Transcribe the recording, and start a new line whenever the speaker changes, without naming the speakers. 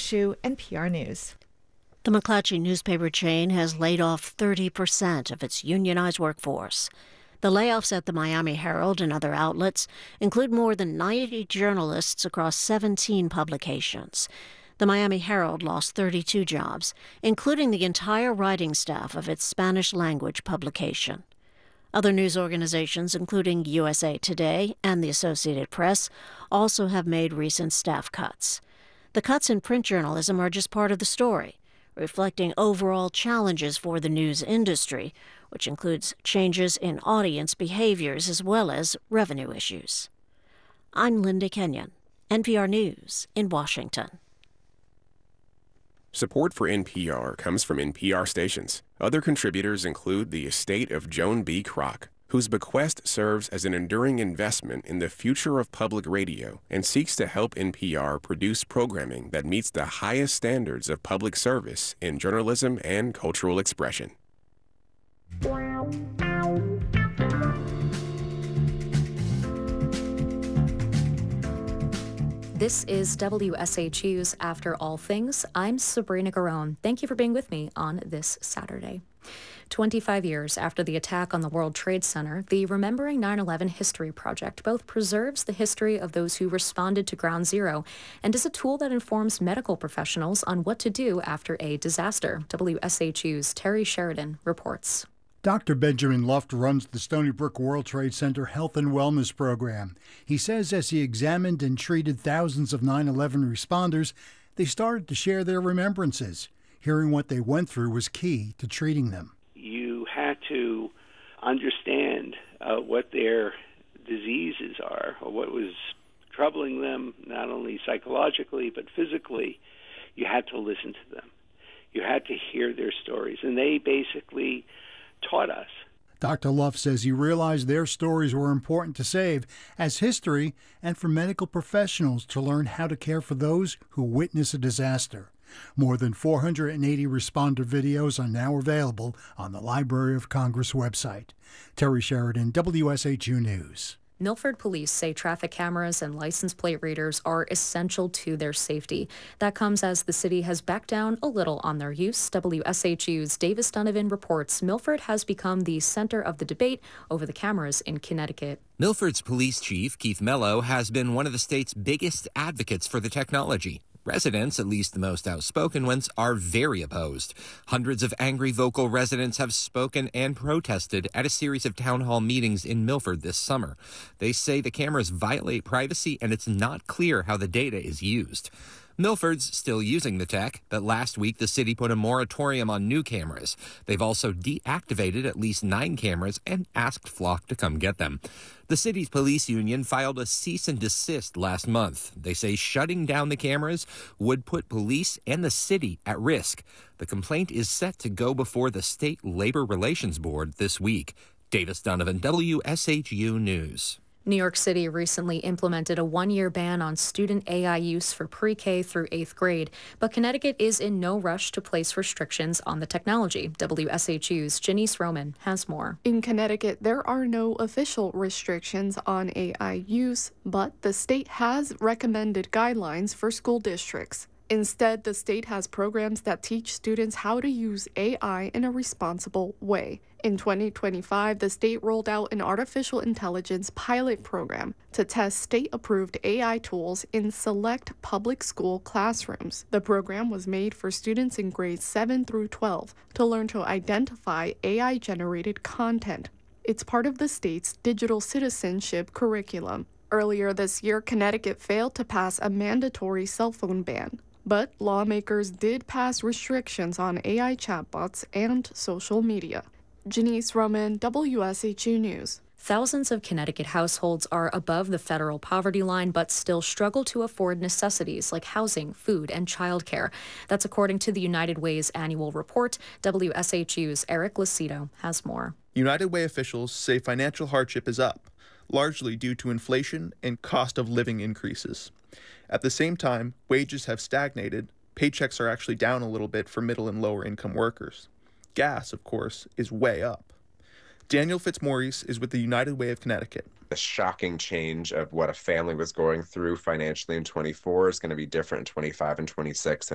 Shu, NPR News.
The McClatchy newspaper chain has laid off 30% of its unionized workforce. The layoffs at the Miami Herald and other outlets include more than 90 journalists across 17 publications. The Miami Herald lost 32 jobs, including the entire writing staff of its Spanish-language publication. Other news organizations, including USA Today and the Associated Press, also have made recent staff cuts. The cuts in print journalism are just part of the story, reflecting overall challenges for the news industry, which includes changes in audience behaviors as well as revenue issues. I'm Linda Kenyon, NPR News in Washington.
Support for NPR comes from NPR stations. Other contributors include the estate of Joan B. Kroc, whose bequest serves as an enduring investment in the future of public radio and seeks to help NPR produce programming that meets the highest standards of public service in journalism and cultural expression.
This is WSHU's After All Things. I'm Sabrina Garone. Thank you for being with me on this Saturday. 25 years after the attack on the World Trade Center, the Remembering 9/11 History Project both preserves the history of those who responded to Ground Zero and is a tool that informs medical professionals on what to do after a disaster. WSHU's Terry Sheridan reports.
Dr. Benjamin Luft runs the Stony Brook World Trade Center Health and Wellness Program. He says as he examined and treated thousands of 9/11 responders, they started to share their remembrances. Hearing what they went through was key to treating them.
You had to understand what their diseases are, or what was troubling them, not only psychologically but physically. You had to listen to them. You had to hear their stories, and they basically taught us.
Dr. Luft says he realized their stories were important to save as history and for medical professionals to learn how to care for those who witness a disaster. More than 480 responder videos are now available on the Library of Congress website. Terry Sheridan, WSHU News.
Milford police say traffic cameras and license plate readers are essential to their safety. That comes as the city has backed down a little on their use. WSHU's Davis Donovan reports Milford has become the center of the debate over the cameras in Connecticut.
Milford's police chief, Keith Mello, has been one of the state's biggest advocates for the technology. Residents, at least the most outspoken ones, are very opposed. Hundreds of angry vocal residents have spoken and protested at a series of town hall meetings in Milford this summer. They say the cameras violate privacy and it's not clear how the data is used. Milford's still using the tech, but last week the city put a moratorium on new cameras. They've also deactivated at least 9 cameras and asked Flock to come get them. The city's police union filed a cease and desist last month. They say shutting down the cameras would put police and the city at risk. The complaint is set to go before the State Labor Relations Board this week. Davis Donovan, WSHU News.
New York City recently implemented a 1-year ban on student AI use for pre-K through 8th grade, but Connecticut is in no rush to place restrictions on the technology. WSHU's Janice Roman has more.
In Connecticut, there are no official restrictions on AI use, but the state has recommended guidelines for school districts. Instead, the state has programs that teach students how to use AI in a responsible way. In 2025, the state rolled out an artificial intelligence pilot program to test state-approved AI tools in select public school classrooms. The program was made for students in grades 7 through 12 to learn to identify AI-generated content. It's part of the state's digital citizenship curriculum. Earlier this year, Connecticut failed to pass a mandatory cell phone ban. But lawmakers did pass restrictions on AI chatbots and social media. Janice Roman, WSHU News.
Thousands of Connecticut households are above the federal poverty line but still struggle to afford necessities like housing, food, and childcare. That's according to the United Way's annual report. WSHU's Eric Lucido has more.
United Way officials say financial hardship is up, largely due to inflation and cost of living increases. At the same time, wages have stagnated. Paychecks are actually down a little bit for middle and lower income workers. Gas, of course, is way up. Daniel Fitzmaurice is with the United Way of Connecticut.
The shocking change of what a family was going through financially in 24 is going to be different in 25 and 26.